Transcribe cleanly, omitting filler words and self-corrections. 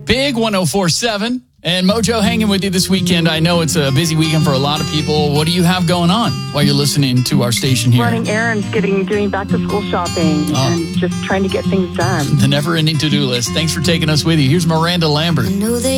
Big 104.7. And Mojo hanging with you this weekend. I know it's a busy weekend for a lot of people. What do you have going on while you're listening to our station here? Running errands, doing back-to-school shopping, and just trying to get things done. The never-ending to-do list. Thanks for taking us with you. Here's Miranda Lambert. I know they